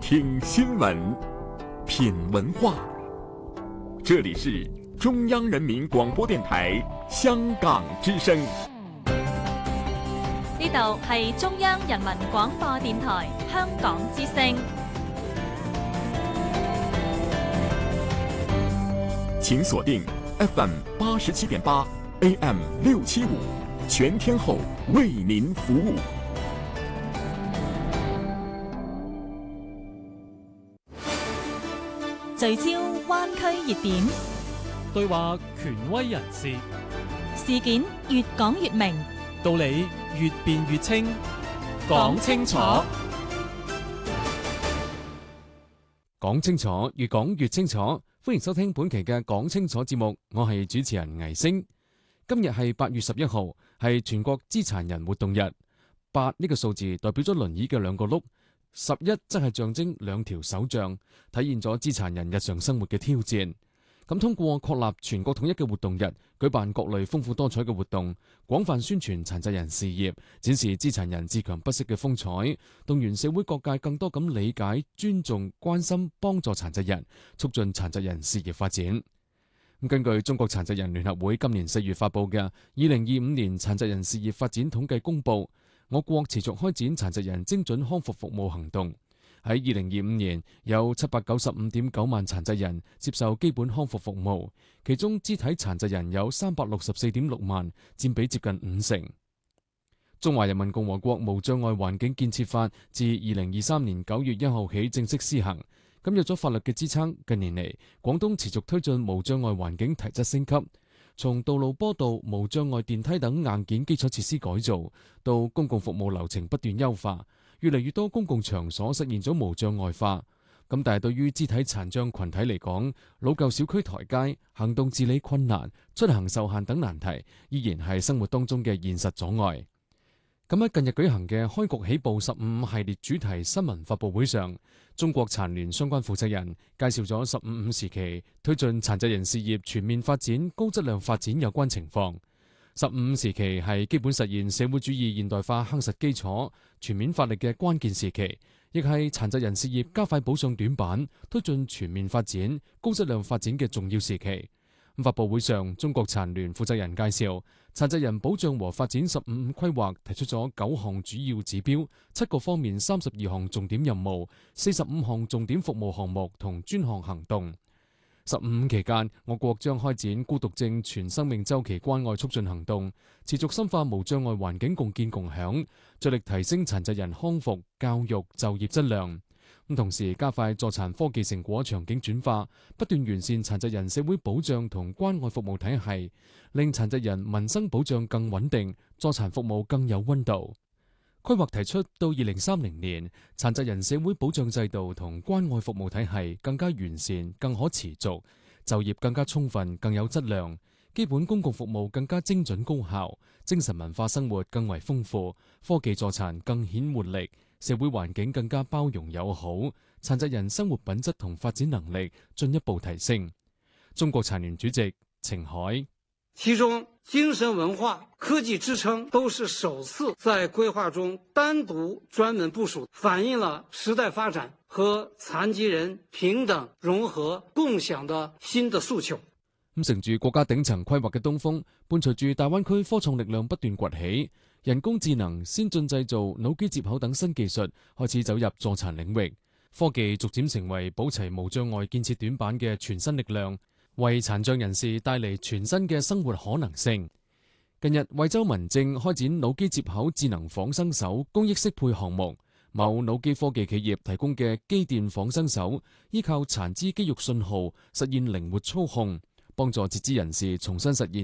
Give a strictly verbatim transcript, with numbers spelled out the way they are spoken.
听新闻，品文化。这里是中央人民廣播電台香港之聲。 呢度係中央人民廣播電台香港之聲。 請鎖定 F M 八十七點八 A M 六七五，全天候為您服務。 聚焦灣區熱點， 對話權威人士， 事件越講越明， 道理越辯越清，講清楚， 講清楚，越講越清楚。歡迎收聽本期嘅講清楚節目，我係主持人倪星。今日係八月十一號，係全國肢殘人活動日。八呢個數字代表咗輪椅嘅兩個轆，十一則係象徵兩條手杖，體現咗肢殘人日常生活嘅挑戰。咁通過確立全國統一嘅活動日，舉辦各類豐富多彩嘅活動，廣泛宣傳殘疾人事業，展示肢殘人自強不息嘅風采，動員社會各界更多咁理解、尊重、關心、幫助殘疾人，促進殘疾人事業發展。咁根據中國殘疾人聯合會今年四月發佈嘅《二零二五年殘疾人事業發展統計公報》，我國持續開展殘疾人精準康復服務行動。喺二零二五年，有七百九十五點九萬殘疾人接受基本康復服務，其中肢體殘疾人有三百六十四點六萬，佔比接近五成。中華人民共和國無障礙環境建設法自二零二三年九月一號起正式施行。咁有咗法律嘅支撐，近年嚟廣東持續推進無障礙環境提質升級，從道路坡道、無障礙電梯等硬件基礎設施改造，到公共服務流程不斷優化。越嚟越多公共場所實現咗無障礙化，咁但係對於肢體殘障群體嚟講，老舊小區台階、行動自理困難、出行受限等難題，依然係生活當中嘅現實阻礙。咁喺近日舉行嘅開局起步十五系列主題新聞發佈會上，中國殘聯相關負責人介紹咗十五五時期推進殘疾人事業全面發展、高質量發展有關情況。十五時期係基本實現社會主義現代化夯實基礎、全面發力嘅關鍵時期，亦係殘疾人事業加快補上短板、推進全面發展、高質量發展嘅重要時期。發佈會上，中國殘聯負責人介紹殘疾人保障和發展十五五規劃提出咗九項主要指標、七個方面三十二項重點任務、四十五項重點服務項目同專項行動。十五期間，我國將開展孤獨症全生命週期關愛促進行動，持續深化無障礙環境共建共享，着力提升殘疾人康復、教育、就業質量。咁同時加快助殘科技成果場景轉化，不斷完善殘疾人社會保障同關愛服務體系，令殘疾人民生保障更穩定，助殘服務更有溫度。規劃提出，到二零三零年，殘疾人社會保障制度同關愛服務體系更加完善、更可持續，就業更加充分、更有質量，基本公共服務更加精準高效，精神文化生活更為豐富，科技助殘更顯活力，社會環境更加包容友好，殘疾人生活品質同發展能力進一步提升。中國殘聯主席程海。 其中精神文化、科技支撐都是首次在規劃中單獨專門部署，反映了時代發展和殘疾人平等、融合、共享的新的訴求。 咁乘住國家頂層規劃嘅東風，伴隨住大灣區科創力量不斷崛起，人工智能、先進製造、腦機接口等新技術開始走入助殘領域，科技逐漸成為補齊無障礙建設短板嘅全新力量，為殘障人士帶嚟全新嘅生活可能性。近日，惠州民政開展腦機接口智能仿生手公益適配項目，某腦機科技企業提供嘅機電仿生手，依靠殘肢肌肉信號實現靈活操控，幫助截肢人士重新實現